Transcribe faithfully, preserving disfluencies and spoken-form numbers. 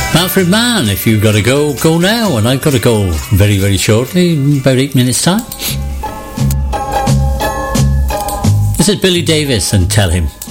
Manfred Mann, if you've got to go, go now. And I've got to go very, very shortly, in about eight minutes' time. This is Billy Davis and Tell Him.